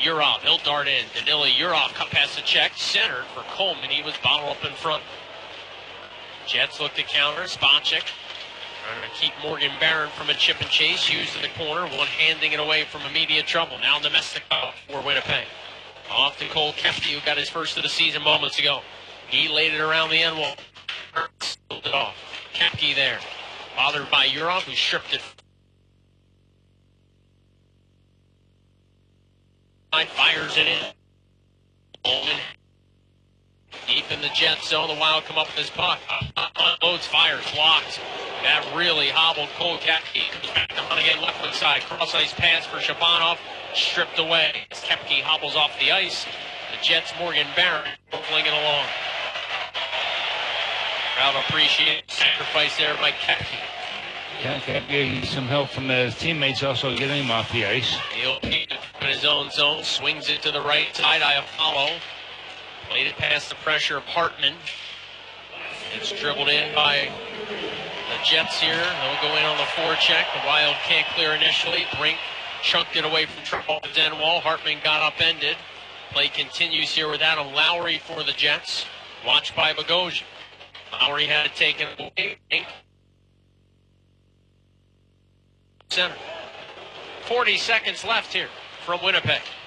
Urov. He'll dart in. Danila Urov cut past the check. Centered for Coleman. He was bottled up in front. Jets look to counter. Spacek trying to keep Morgan Barron from a chip and chase. Hughes in the corner. One handing it away from immediate trouble. Now Domestikov for Winnipeg. Off to Cole Kefke, who got his first of the season moments ago. He laid it around the end wall. Pulled it off. Kefke there. Bothered by Urov, who stripped it. Fires it in. Coleman deep in the Jet zone. The Wild come up with his puck. Unloads, fires, blocked. That really hobbled Cole Kefke. Comes back to hunt again, left foot side. Cross ice pass for Shabanov. Stripped away. Kepke hobbles off the ice. The Jets' Morgan Barron flinging along. Crowd appreciates the sacrifice there by Kepke. Yeah, Kepke some help from his teammates also getting him off the ice. He'll keep it in his own zone. Swings it to the right side. Iafallo played it past the pressure of Hartman. It's dribbled in by the Jets here. They'll go in on the forecheck. The Wild can't clear initially. Brink chunked it away from Charles Denwall. Hartman got upended. Play continues here with Adam Lowry for the Jets. Watched by Bogosian. Lowry had it taken away. Center. 40 seconds left here from Winnipeg.